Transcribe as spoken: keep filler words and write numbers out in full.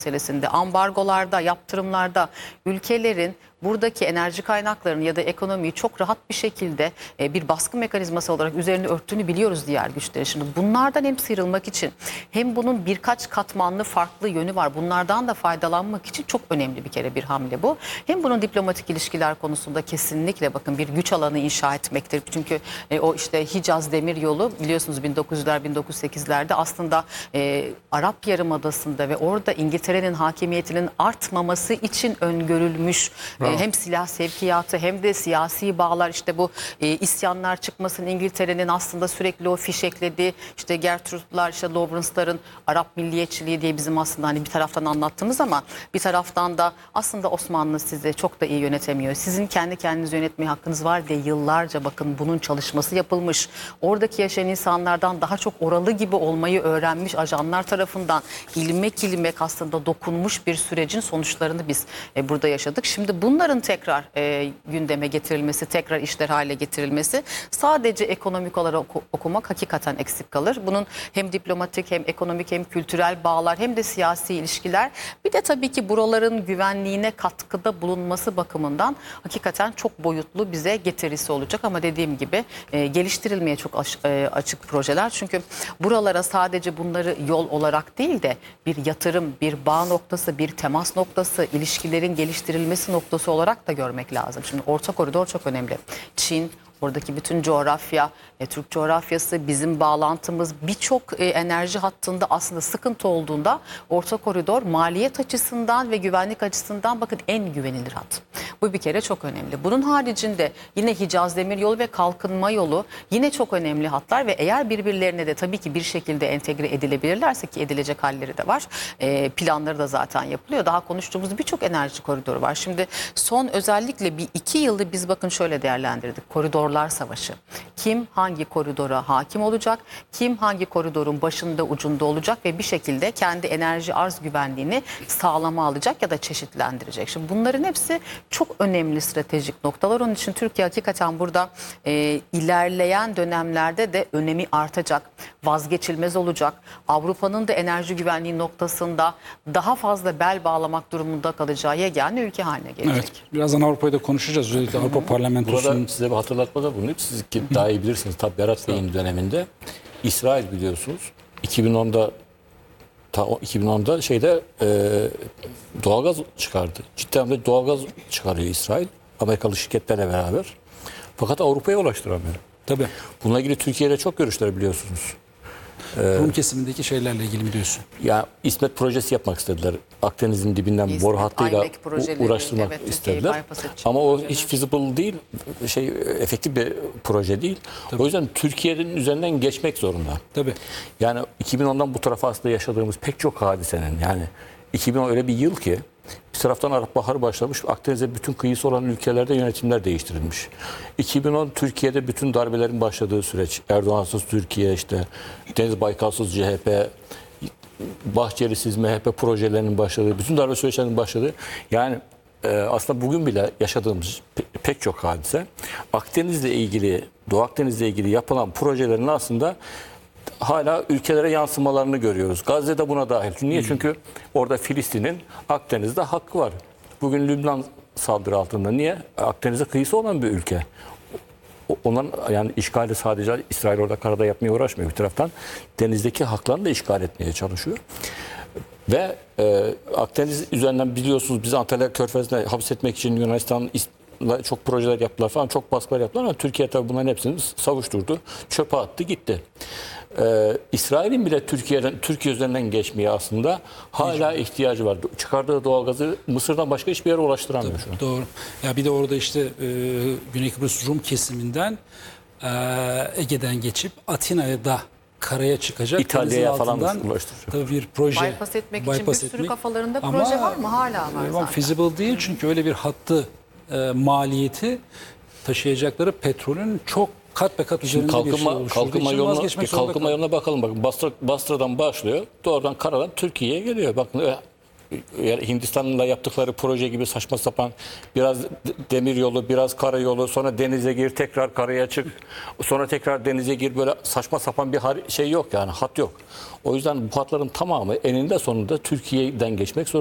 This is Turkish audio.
meselesinde, ambargolarda, yaptırımlarda ülkelerin buradaki enerji kaynaklarını ya da ekonomiyi çok rahat bir şekilde e, bir baskı mekanizması olarak üzerine örttüğünü biliyoruz diğer güçlerin. Şimdi bunlardan hem sıyrılmak için hem bunun birkaç katmanlı farklı yönü var. Bunlardan da faydalanmak için çok önemli bir kere bir hamle bu. Hem bunun diplomatik ilişkiler konusunda kesinlikle bakın bir güç alanı inşa etmektir. Çünkü e, o işte Hicaz Demiryolu biliyorsunuz bin dokuz yüzler bin dokuz yüz sekizlerde aslında e, Arap Yarımadası'nda ve orada İngiltere'nin hakimiyetinin artmaması için öngörülmüş e, hem silah sevkiyatı hem de siyasi bağlar, işte bu e, isyanlar çıkmasın, İngiltere'nin aslında sürekli o fişeklediği işte Gertrude'lar, işte Lawrence'ların Arap milliyetçiliği diye bizim aslında hani bir taraftan anlattığımız ama bir taraftan da aslında Osmanlı sizi çok da iyi yönetemiyor. Sizin kendi kendinizi yönetmeye hakkınız var diye yıllarca bakın bunun çalışması yapılmış. Oradaki yaşayan insanlardan daha çok oralı gibi olmayı öğrenmiş ajanlar tarafından ilmek ilmek aslında dokunmuş bir sürecin sonuçlarını biz e, burada yaşadık. Şimdi bunların tekrar e, gündeme getirilmesi, tekrar işler hale getirilmesi, sadece ekonomik olarak oku, okumak hakikaten eksik kalır. Bunun hem diplomatik hem ekonomik hem kültürel bağlar hem de siyasi ilişkiler, bir de tabii ki buraların güvenliğine katkıda bulunması bakımından hakikaten çok boyutlu bize getirisi olacak. Ama dediğim gibi e, geliştirilmeye çok aş, e, açık projeler. Çünkü buralara sadece bunları yol olarak değil de bir yatırım, bir bağ noktası, bir temas noktası, ilişkilerin geliştirilmesi noktası olarak da görmek lazım. Şimdi Orta Koridor çok önemli. Çin, oradaki bütün coğrafya, e, Türk coğrafyası, bizim bağlantımız, birçok e, enerji hattında aslında sıkıntı olduğunda Orta Koridor maliyet açısından ve güvenlik açısından bakın en güvenilir hat. Bu bir kere çok önemli. Bunun haricinde yine Hicaz Demiryolu ve Kalkınma Yolu yine çok önemli hatlar ve eğer birbirlerine de tabii ki bir şekilde entegre edilebilirlerse, ki edilecek halleri de var. E, planları da zaten yapılıyor. Daha konuştuğumuz birçok enerji koridoru var. Şimdi son özellikle bir iki yılda biz bakın şöyle değerlendirdik. Koridorlar savaşı. Kim hangi koridora hakim olacak? Kim hangi koridorun başında ucunda olacak ve bir şekilde kendi enerji arz güvenliğini sağlama alacak ya da çeşitlendirecek. Şimdi bunların hepsi çok önemli stratejik noktalar. Onun için Türkiye hakikaten burada e, ilerleyen dönemlerde de önemi artacak, vazgeçilmez olacak. Avrupa'nın da enerji güvenliği noktasında daha fazla bel bağlamak durumunda kalacağı yegane ülke haline gelecek. Evet, birazdan Avrupa'yı da konuşacağız. Özellikle Avrupa Parlamentosu'nun... Burada size bir hatırlatmada bulunayım. Siz ki daha iyi bilirsiniz. Tabii Berat Bey'in döneminde İsrail biliyorsunuz iki bin onda ta iki bin onda şeyde e, doğalgaz çıkardı. Ciddi anlamda doğalgaz çıkarıyor İsrail Amerikalı şirketlerle beraber. Fakat Avrupa'ya ulaştıramıyor. Tabii. Bununla ilgili Türkiye ile çok görüşler biliyorsunuz. Rum kesimindeki şeylerle ilgili mi diyorsun? Ya İsmet projesi yapmak istediler. Akdeniz'in dibinden İsmet, boru hattıyla uğraştırmak evet, istediler. Ama o projeler hiç feasible değil, şey efektif bir proje değil. Tabii. O yüzden Türkiye'nin üzerinden geçmek zorunda. Tabii. Yani iki bin ondan bu tarafa aslında yaşadığımız pek çok hadisenin, yani iki bin on öyle bir yıl ki bir taraftan Arap Baharı başlamış, Akdeniz'e bütün kıyısı olan ülkelerde yönetimler değiştirilmiş. iki bin on Türkiye'de bütün darbelerin başladığı süreç. Erdoğan'sız Türkiye, işte Deniz Baykal'sız C H P, Bahçeli'siz M H P projelerinin başladığı, bütün darbe süreçlerinin başladığı. Yani e, aslında bugün bile yaşadığımız pe pek çok hadise Akdeniz'le ilgili, Doğu Akdeniz'le ilgili yapılan projelerin aslında hala ülkelere yansımalarını görüyoruz. Gazze'de buna dahil. Niye? Çünkü orada Filistin'in Akdeniz'de hakkı var. Bugün Lübnan saldırı altında. Niye? Akdeniz'e kıyısı olan bir ülke. Onların yani işgali sadece İsrail orada karada yapmaya uğraşmıyor. Bir taraftan denizdeki haklarını da işgal etmeye çalışıyor. Ve e, Akdeniz üzerinden biliyorsunuz biz Antalya Körfezi'ne hapsetmek için Yunanistan'la çok projeler yaptılar falan, çok baskılar yaptılar ama Türkiye tabii bunların hepsini savuşturdu. Çöpe attı gitti. Ee, İsrail'in bile Türkiye'den Türkiye üzerinden geçmeye aslında hala ihtiyacı var. Çıkardığı doğalgazı Mısır'dan başka hiçbir yere ulaştıramıyor şu an. Doğru. Ya bir de orada işte e, Güney Kıbrıs Rum kesiminden e, Ege'den geçip Atina'ya da karaya çıkacak. İtalya'ya falan ulaştıracak. Tabii bir proje. Bypass etmek bypass için bir etmek. sürü kafalarında Ama, proje var mı? Hala var e, zaten. Feasible değil çünkü öyle bir hattı e, maliyeti taşıyacakları petrolün çok kat be kat üzerinde kalkınma, bir şey oluşturduğu kalkınma için yoluna, vazgeçmek kalkınma zorunda yoluna bakalım. Bakın Basra, Basra'dan başlıyor. Doğrudan karadan Türkiye'ye geliyor. Bakın yani Hindistan'la yaptıkları proje gibi saçma sapan biraz demir yolu, biraz karayolu, sonra denize gir, tekrar karaya çık, sonra tekrar denize gir, böyle saçma sapan bir har- şey yok yani, hat yok. O yüzden bu hatların tamamı eninde sonunda Türkiye'den geçmek zorunda.